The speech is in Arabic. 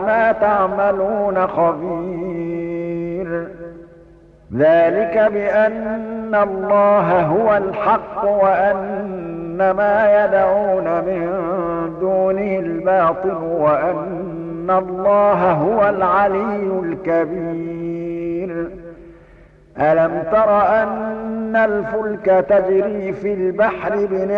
بما تعملون خبير ذلك بأن الله هو الحق وأن ما يدعون من دونه الباطل وأن الله هو العلي الكبير ألم تر أن الفلك تجري في البحر